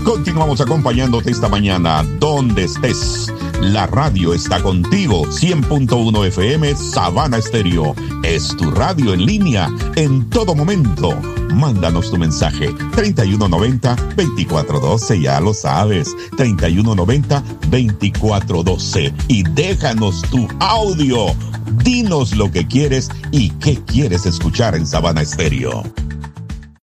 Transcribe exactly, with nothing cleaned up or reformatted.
Continuamos acompañándote esta mañana, donde estés. La radio está contigo, cien punto uno F M, Sabana Estéreo. Es tu radio en línea, en todo momento. Mándanos tu mensaje, treinta y uno noventa, veinticuatro doce, ya lo sabes, treinta y uno noventa, veinticuatro doce. Y déjanos tu audio. Dinos lo que quieres y qué quieres escuchar en Sabana Estéreo.